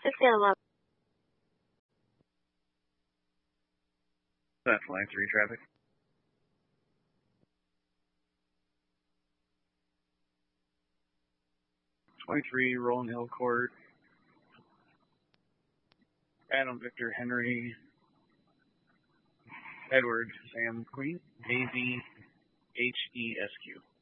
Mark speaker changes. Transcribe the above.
Speaker 1: 611.
Speaker 2: That's line 3 traffic. 23 Rolling Hill Court. Adam Victor Henry. Edward Sam Queen. AZHESQ.